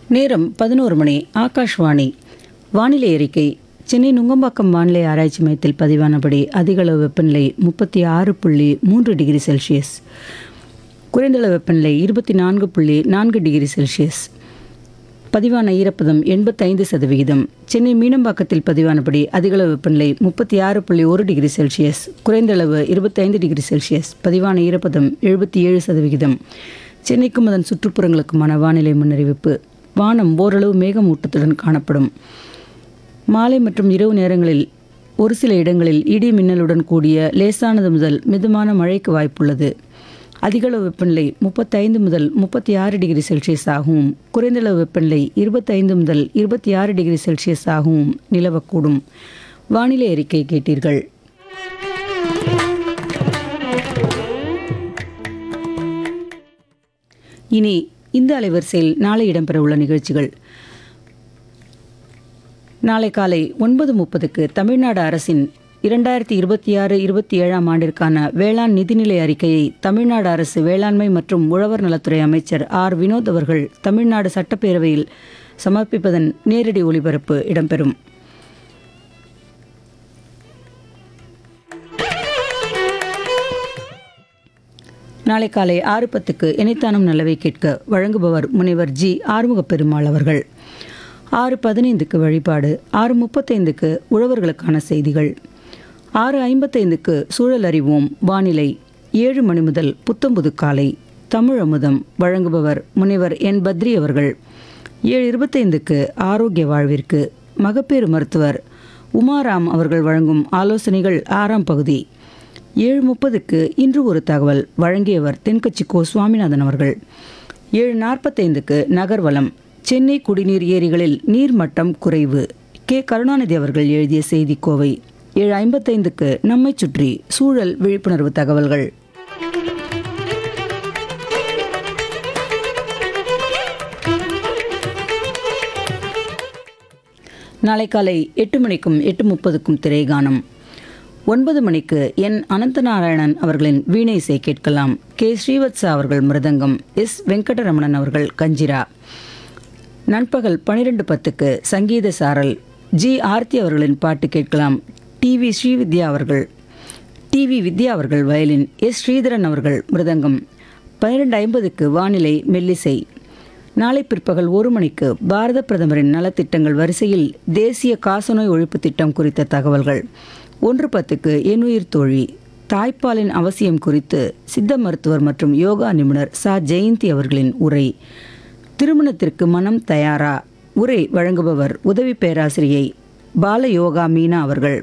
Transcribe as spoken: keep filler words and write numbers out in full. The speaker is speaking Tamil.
நேரம் பதினோரு மணி. ஆகாஷ்வாணி. வானிலை அறிக்கை. சென்னை நுங்கம்பாக்கம் வானிலை ஆராய்ச்சி மையத்தில் பதிவானபடி அதிகளவு வெப்பநிலை முப்பத்தி ஆறு புள்ளி மூன்று டிகிரி செல்சியஸ், குறைந்தளவு வெப்பநிலை இருபத்தி நான்கு புள்ளி நான்கு டிகிரி செல்சியஸ். பதிவான ஈரப்பதம் எண்பத்தைந்து சதவிகிதம். சென்னை மீனம்பாக்கத்தில் பதிவானபடி அதிகளவு வெப்பநிலை முப்பத்தி ஆறு புள்ளி ஒரு டிகிரி செல்சியஸ், குறைந்தளவு இருபத்தைந்து டிகிரி செல்சியஸ். பதிவான ஈரப்பதம் எழுபத்தி ஏழு சதவிகிதம். சென்னைக்கும் அதன் சுற்றுப்புறங்களுக்குமான வானிலை முன்னறிவிப்பு. வானம் ஓரளவு மேகமூட்டத்துடன் காணப்படும். மாலை மற்றும் இரவு நேரங்களில் ஒரு சில இடங்களில் இடி மின்னலுடன் கூடிய லேசானது முதல் மிதமான மழைக்கு வாய்ப்புள்ளது. அதிகளவு வெப்பநிலை முப்பத்தைந்து முதல் முப்பத்தி ஆறு டிகிரி செல்சியஸ் ஆகவும், குறைந்தளவு வெப்பநிலை இருபத்தைந்து முதல் இருபத்தி ஆறு டிகிரி செல்சியஸ் ஆகவும் நிலவக்கூடும். வானிலை அறிக்கை கேட்டீர்கள். இனி இந்த அலைவரிசையில் நாளை இடம்பெறவுள்ள நிகழ்ச்சிகள். நாளை காலை ஒன்பது முப்பதுக்கு தமிழ்நாடு அரசின் இரண்டாயிரத்தி இருபத்தி ஆறு இருபத்தி ஏழாம் ஆண்டிற்கான வேளாண் நிதிநிலை அறிக்கையை தமிழ்நாடு அரசு வேளாண்மை மற்றும் உழவர் நலத்துறை அமைச்சர் ஆர் வினோத் அவர்கள் தமிழ்நாடு சட்டப்பேரவையில் சமர்ப்பிப்பதன் நேரடி ஒலிபரப்பு இடம்பெறும். நாளை காலை ஆறு பத்துக்கு இணைத்தானும் நல்லவை கேட்க வழங்குபவர் முனைவர் ஜி ஆறுமுக பெருமாள் அவர்கள். ஆறு பதினைந்துக்கு வழிபாடு. ஆறு முப்பத்தைந்துக்கு உழவர்களுக்கான செய்திகள். ஆறு ஐம்பத்தைந்துக்கு சூழல் அறிவோம் வானிலை. ஏழு மணி முதல் புத்தம்புது காலை தமிழ் அமுதம் வழங்குபவர் முனைவர் என் பத்ரி அவர்கள். ஏழு இருபத்தைந்துக்கு ஆரோக்கிய வாழ்விற்கு மகப்பேறு மருத்துவர் உமாராம் அவர்கள் வழங்கும் ஆலோசனைகள் ஆறாம் பகுதி. ஏழு முப்பதுக்கு இன்று ஒரு தகவல் வழங்கியவர் தென்கட்சி கோ சுவாமிநாதன் அவர்கள். ஏழு நாற்பத்தைந்துக்கு நகர்வலம். சென்னை குடிநீர் ஏரிகளில் நீர்மட்டம் குறைவு, கே கருணாநிதி அவர்கள் எழுதிய செய்தி கோவை. ஏழு ஐம்பத்தைந்துக்கு நம்மை சுற்றி சூழல் விழிப்புணர்வு தகவல்கள். நாளை காலை எட்டு மணிக்கும் எட்டு முப்பதுக்கும் திரைகானம். ஒன்பது மணிக்கு என் அனந்தநாராயணன் அவர்களின் வீணை இசை கேட்கலாம். கே ஸ்ரீவத்சா அவர்கள் மிருதங்கம், எஸ் வெங்கடரமணன் அவர்கள் கஞ்சிரா. நண்பகல் பனிரெண்டு பத்துக்கு சங்கீத சாரல். ஜி ஆர்த்தி அவர்களின் பாட்டு கேட்கலாம். டிவி ஸ்ரீவித்யா அவர்கள் டிவி வித்யா அவர்கள் வயலின், எஸ் ஸ்ரீதரன் அவர்கள் மிருதங்கம். பன்னிரெண்டு ஐம்பதுக்கு வானிலை மெல்லிசை. நாளை பிற்பகல் ஒரு மணிக்கு பாரத பிரதமரின் நலத்திட்டங்கள் வரிசையில் தேசிய காசநோய் ஒழிப்பு திட்டம் குறித்த தகவல்கள். ஒன்று பத்துக்கு எண்ணுயிர் தோழி, தாய்ப்பாலின் அவசியம் குறித்து சித்த மருத்துவர் மற்றும் யோகா நிபுணர் சா ஜெயந்தி அவர்களின் உரை. திருமணத்திற்கு மனம் தயாரா? உரை வழங்குபவர் உதவி பேராசிரியை பால யோகா மீனா அவர்கள்.